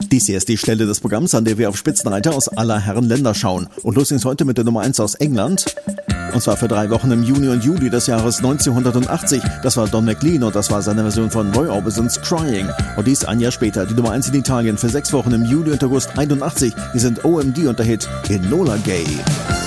Dies hier ist die Stelle des Programms, an der wir auf Spitzenreiter aus aller Herren Länder schauen. Und los geht's heute mit der Nummer 1 aus England. Und zwar für 3 Wochen im Juni und Juli des Jahres 1980. Das war Don McLean und das war seine Version von Roy Orbison's Crying. Und dies ein Jahr später. Die Nummer 1 in Italien für 6 Wochen im Juli und August 81. Hier sind OMD und der Hit Enola Gay.